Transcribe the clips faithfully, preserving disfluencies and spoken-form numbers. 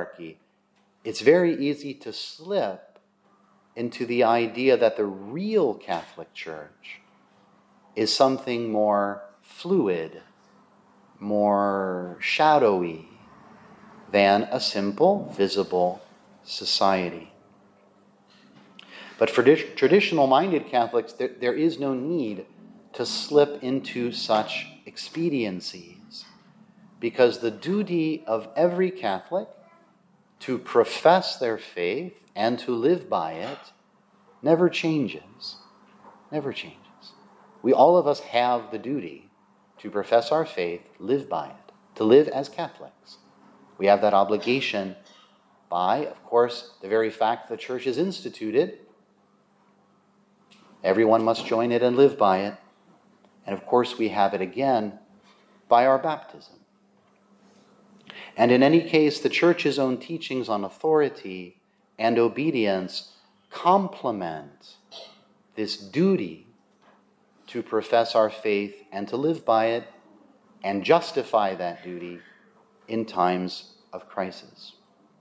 hierarchy, it's very easy to slip into the idea that the real Catholic Church is something more fluid, more shadowy than a simple, visible society. But for traditional-minded Catholics, there, there is no need to slip into such expediencies, because the duty of every Catholic to profess their faith and to live by it never changes. Never changes. We, all of us, have the duty to profess our faith, live by it, to live as Catholics. We have that obligation by, of course, the very fact the Church is instituted. Everyone must join it and live by it. And of course, we have it again by our baptism. And in any case, the Church's own teachings on authority and obedience complement this duty to profess our faith and to live by it and justify that duty in times of crisis.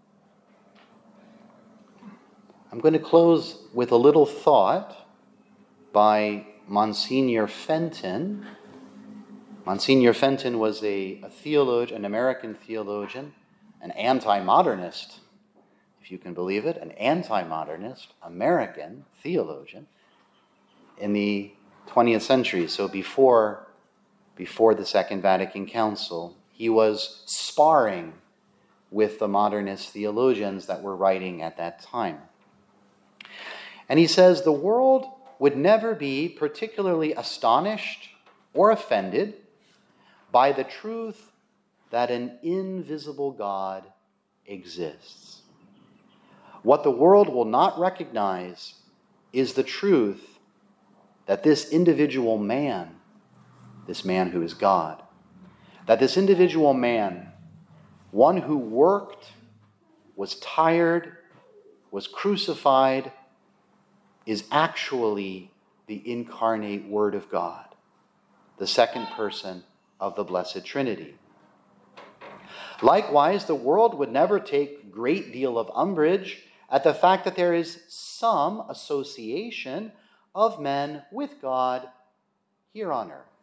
I'm going to close with a little thought by Monsignor Fenton. Monsignor Fenton was a, a theologian, an American theologian, an anti-modernist, if you can believe it, an anti-modernist American theologian in the twentieth century, so before, before the Second Vatican Council. He was sparring with the modernist theologians that were writing at that time. And he says the world would never be particularly astonished or offended by the truth that an invisible God exists. What the world will not recognize is the truth that this individual man, this man who is God, that this individual man, one who worked, was tired, was crucified, is actually the incarnate Word of God, the second person of the Blessed Trinity. Likewise, the world would never take a great deal of umbrage at the fact that there is some association of men with God here on earth.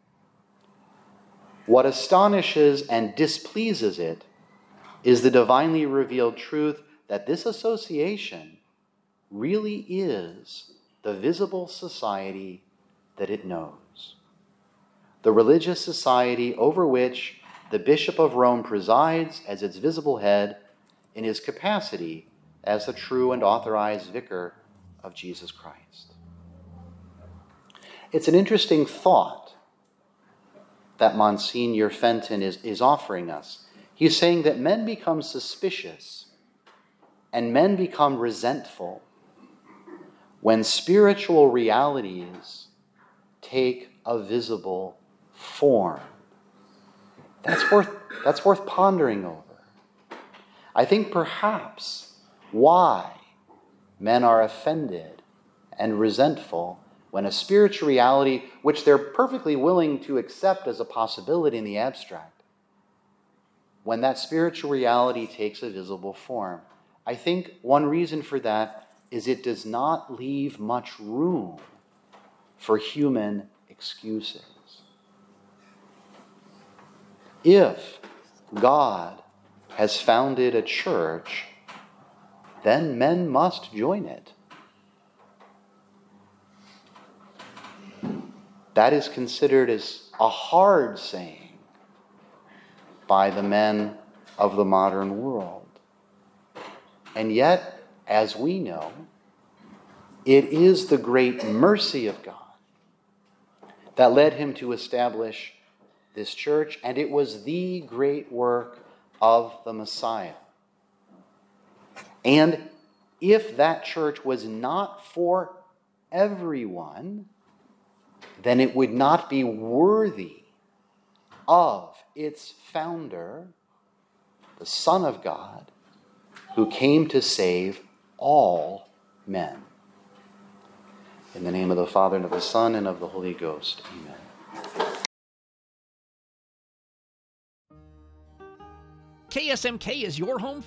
What astonishes and displeases it is the divinely revealed truth that this association really is the visible society that it knows. The religious society over which the Bishop of Rome presides as its visible head in his capacity as the true and authorized vicar of Jesus Christ. It's an interesting thought that Monsignor Fenton is, is offering us. He's saying that men become suspicious and men become resentful when spiritual realities take a visible form. That's worth, that's worth pondering over. I think perhaps why men are offended and resentful when a spiritual reality, which they're perfectly willing to accept as a possibility in the abstract, when that spiritual reality takes a visible form. I think one reason for that is it does not leave much room for human excuses. If God has founded a church, then men must join it. That is considered as a hard saying by the men of the modern world. And yet, as we know, it is the great mercy of God that led him to establish this church, and it was the great work of the Messiah. And if that church was not for everyone, then it would not be worthy of its founder, the Son of God, who came to save all men. In the name of the Father, and of the Son, and of the Holy Ghost. Amen. K S M K is your home